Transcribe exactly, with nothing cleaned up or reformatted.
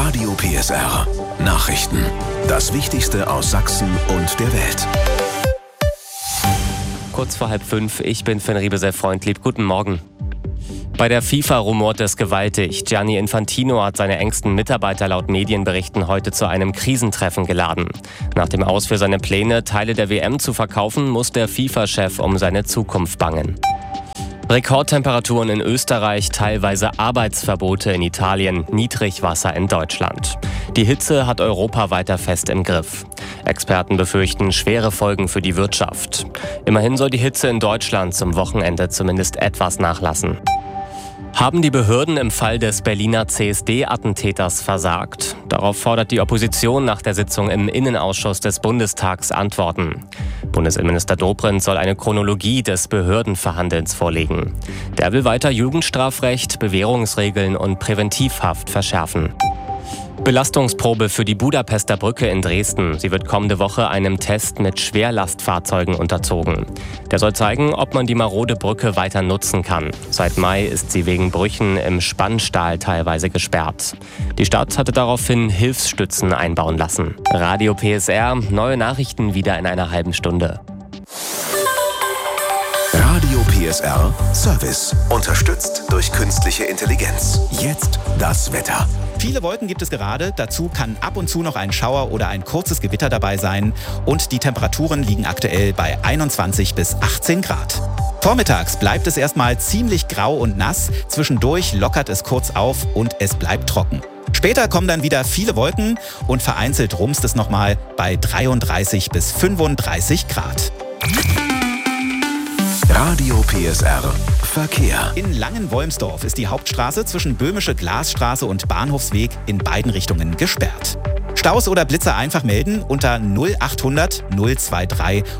Radio P S R. Nachrichten. Das Wichtigste aus Sachsen und der Welt. Kurz vor halb fünf, ich bin Finn Riebe, freundlieb. Guten Morgen. Bei der FIFA rumort es gewaltig. Gianni Infantino hat seine engsten Mitarbeiter laut Medienberichten heute zu einem Krisentreffen geladen. Nach dem Aus für seine Pläne, Teile der W M zu verkaufen, muss der FIFA-Chef um seine Zukunft bangen. Rekordtemperaturen in Österreich, teilweise Arbeitsverbote in Italien, Niedrigwasser in Deutschland. Die Hitze hat Europa weiter fest im Griff. Experten befürchten schwere Folgen für die Wirtschaft. Immerhin soll die Hitze in Deutschland zum Wochenende zumindest etwas nachlassen. Haben die Behörden im Fall des Berliner C S D-Attentäters versagt? Darauf fordert die Opposition nach der Sitzung im Innenausschuss des Bundestags Antworten. Bundesinnenminister Dobrindt soll eine Chronologie des Behördenverhandelns vorlegen. Der will weiter Jugendstrafrecht, Bewährungsregeln und Präventivhaft verschärfen. Belastungsprobe für die Budapester Brücke in Dresden. Sie wird kommende Woche einem Test mit Schwerlastfahrzeugen unterzogen. Der soll zeigen, ob man die marode Brücke weiter nutzen kann. Seit Mai ist sie wegen Brüchen im Spannstahl teilweise gesperrt. Die Stadt hatte daraufhin Hilfsstützen einbauen lassen. Radio P S R, neue Nachrichten wieder in einer halben Stunde. Radio P S R Service. Unterstützt durch künstliche Intelligenz. Jetzt das Wetter. Viele Wolken gibt es gerade, dazu kann ab und zu noch ein Schauer oder ein kurzes Gewitter dabei sein und die Temperaturen liegen aktuell bei einundzwanzig bis achtzehn Grad. Vormittags bleibt es erstmal ziemlich grau und nass, zwischendurch lockert es kurz auf und es bleibt trocken. Später kommen dann wieder viele Wolken und vereinzelt rumst es nochmal bei dreiunddreißig bis fünfunddreißig Grad. Radio P S R Verkehr. In Langenwolmsdorf ist die Hauptstraße zwischen Böhmische Glasstraße und Bahnhofsweg in beiden Richtungen gesperrt. Staus oder Blitzer einfach melden unter null achthundert null drei drei